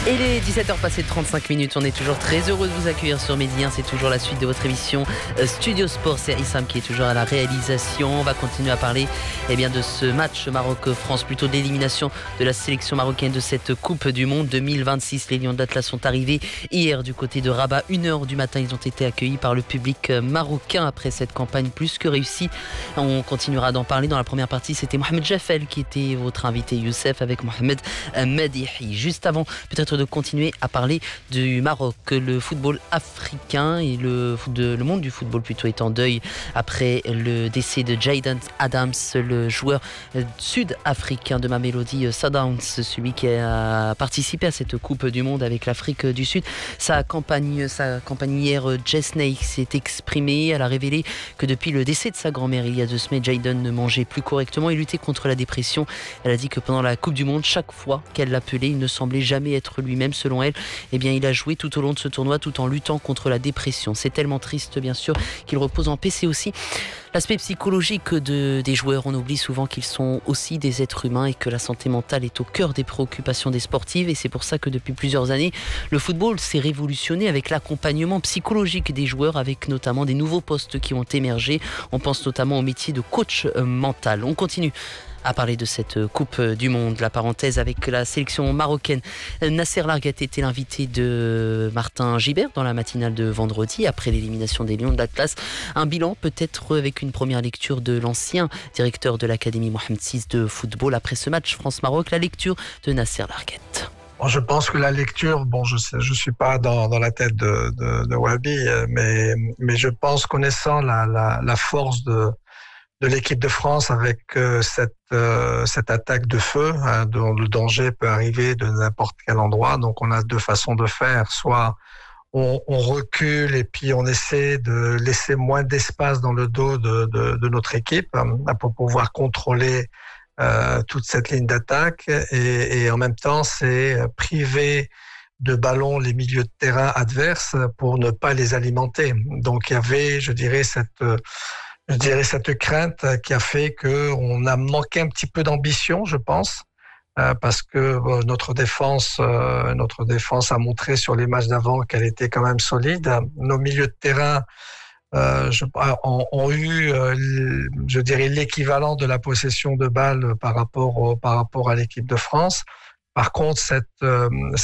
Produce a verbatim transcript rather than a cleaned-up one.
Et les dix-sept heures passées de trente-cinq minutes, on est toujours très heureux de vous accueillir sur Midi un. C'est toujours la suite de votre émission Studio Sport. C'est Issam qui est toujours à la réalisation. On va continuer à parler eh bien, de ce match Maroc-France, plutôt de l'élimination de la sélection marocaine de cette Coupe du Monde deux mille vingt-six. Les Lions d'Atlas sont arrivés hier du côté de Rabat. Une heure du matin, ils ont été accueillis par le public marocain après cette campagne plus que réussie. On continuera d'en parler. Dans la première partie, c'était Mohamed Jaffel qui était votre invité, Youssef, avec Mohamed Madihi. Juste avant, peut-être de continuer à parler du Maroc. Le football africain et le, le monde du football plutôt est en deuil après le décès de Jayden Adams, le joueur sud-africain de Mamelodi Sundowns, celui qui a participé à cette Coupe du Monde avec l'Afrique du Sud. Sa campagne, sa campagnère Jess Snake s'est exprimée. Elle a révélé que depuis le décès de sa grand-mère il y a deux semaines, Jayden ne mangeait plus correctement et luttait contre la dépression. Elle a dit que pendant la Coupe du Monde, chaque fois qu'elle l'appelait, il ne semblait jamais être lui-même. Selon elle, eh bien, il a joué tout au long de ce tournoi tout en luttant contre la dépression. C'est tellement triste, bien sûr, qu'il repose en paix. C'est aussi l'aspect psychologique de, des joueurs. On oublie souvent qu'ils sont aussi des êtres humains et que la santé mentale est au cœur des préoccupations des sportifs. Et c'est pour ça que depuis plusieurs années, le football s'est révolutionné avec l'accompagnement psychologique des joueurs, avec notamment des nouveaux postes qui ont émergé. On pense notamment au métier de coach mental. On continue à parler de cette Coupe du Monde. La parenthèse avec la sélection marocaine. Nasser Larguet était l'invité de Martin Gibert dans la matinale de vendredi après l'élimination des Lions d'Atlas. Un bilan peut-être avec une première lecture de l'ancien directeur de l'Académie Mohamed six de football après ce match France-Maroc. La lecture de Nasser Larguet. Bon, je pense que la lecture, bon, je sais, je suis pas dans, dans la tête de, de, de Wabi, mais, mais je pense, connaissant la, la, la force de de l'équipe de France avec euh, cette euh, cette attaque de feu, hein, dont le danger peut arriver de n'importe quel endroit. Donc on a deux façons de faire. Soit on, on recule et puis on essaie de laisser moins d'espace dans le dos de, de, de notre équipe hein, pour pouvoir contrôler euh, toute cette ligne d'attaque. Et, et en même temps, c'est priver de ballons les milieux de terrain adverses pour ne pas les alimenter. Donc il y avait, je dirais, cette Je dirais cette crainte qui a fait qu'on a manqué un petit peu d'ambition, je pense, euh, parce que euh, notre défense, euh, notre défense a montré sur les matchs d'avant qu'elle était quand même solide. Nos milieux de terrain euh, je, ont, ont eu, euh, je dirais, l'équivalent de la possession de balles par rapport au, par rapport à l'équipe de France. Par contre, cette, euh,